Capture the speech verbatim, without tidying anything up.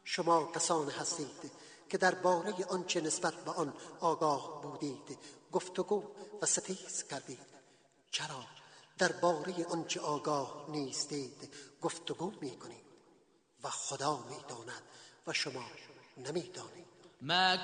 شما کسان هستید که درباره آنچه نسبت به آن آگاه بودید گفتگو و ستیز کردید. چرا درباره آنچه آگاه نیستید گفتگو می‌کنید؟ و خدا می‌داند و شما نمی‌دانید. ما